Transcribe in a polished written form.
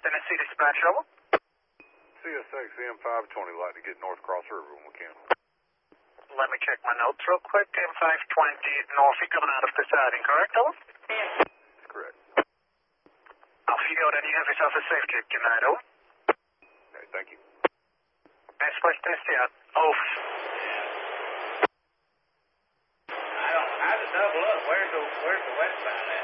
Tennessee dispatch, over. CSX M520, like to get North Cross River when we can. Let me check my notes real quick. M520 north, you're coming out of the siding, correct, over? Yes. That's correct. Off you go, then you have yourself a safe trip tonight, over. Okay, thank you. Express Tennessee out. Over. I just double up. Where's the westbound at?